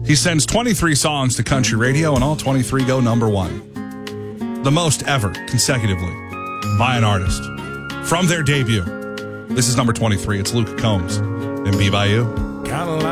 He sends 23 songs to country radio, and all 23 go number one. The most ever, consecutively, by an artist. From their debut. This is number 23. It's Luke Combs and Be By You. Got a